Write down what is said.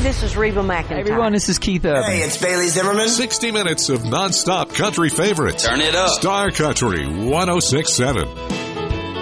this is Reba McEntire. Hey everyone, this is Keith Urban. Hey, it's Bailey Zimmerman. 60 minutes of non-stop country favorites. Turn it up. Star Country 106.7.